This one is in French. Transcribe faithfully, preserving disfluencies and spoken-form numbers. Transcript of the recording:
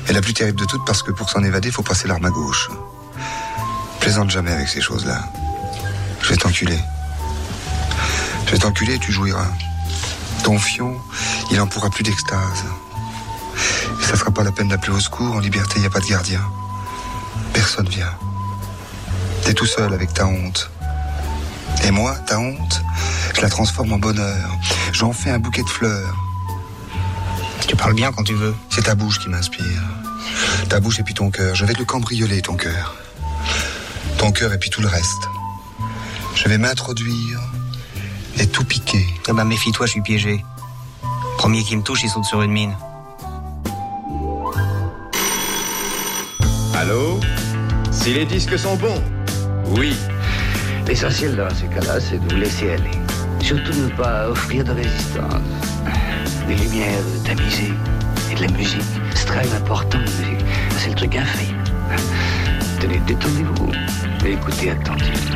Et la plus terrible de toutes parce que pour s'en évader, faut passer l'arme à gauche. Plaisante jamais avec ces choses-là. Je vais t'enculer. Je vais t'enculer et tu jouiras. Ton fion, il en pourra plus d'extase. Et ça sera pas la peine d'appeler au secours. En liberté, il n'y a pas de gardien. Personne vient. T'es tout seul avec ta honte. Et moi, ta honte, je la transforme en bonheur. J'en fais un bouquet de fleurs. Tu parles bien quand tu veux. C'est ta bouche qui m'inspire. Ta bouche et puis ton cœur. Je vais te le cambrioler, ton cœur. Ton cœur et puis tout le reste. Je vais m'introduire et tout piquer. Eh ben, méfie-toi, je suis piégé. Premier qui me touche, il saute sur une mine. Allô? Si les disques sont bons? Oui. L'essentiel dans ce cas-là, c'est de vous laisser aller. Surtout ne pas offrir de résistance. Des lumières tamisées et de la musique. C'est très important, la musique. C'est le truc infaillible. Tenez, détendez-vous et écoutez attentivement.